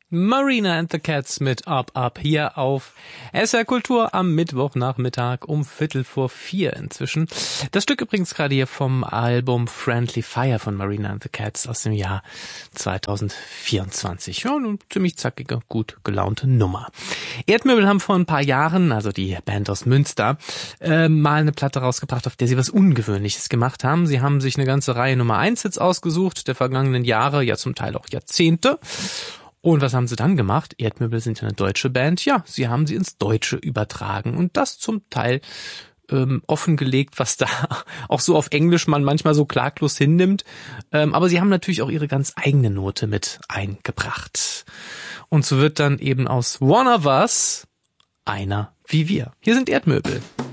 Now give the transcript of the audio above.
Marina and the Cats mit Up Up hier auf SR Kultur am Mittwochnachmittag um 3:45 inzwischen. Das Stück übrigens gerade hier vom Album Friendly Fire von Marina and the Cats aus dem Jahr 2024. Ja, eine ziemlich zackige, gut gelaunte Nummer. Erdmöbel haben vor ein paar Jahren, also die Band aus Münster, mal eine Platte rausgebracht, auf der sie was Ungewöhnliches gemacht haben. Sie haben sich eine ganze Reihe Nummer 1 Hits ausgesucht, der vergangenen Jahre, ja zum Teil auch Jahrzehnte. Und was haben sie dann gemacht? Erdmöbel sind ja eine deutsche Band. Ja, sie haben sie ins Deutsche übertragen und das zum Teil offengelegt, was da auch so auf Englisch man manchmal so klaglos hinnimmt. Aber sie haben natürlich auch ihre ganz eigene Note mit eingebracht. Und so wird dann eben aus One of Us einer wie wir. Hier sind Erdmöbel.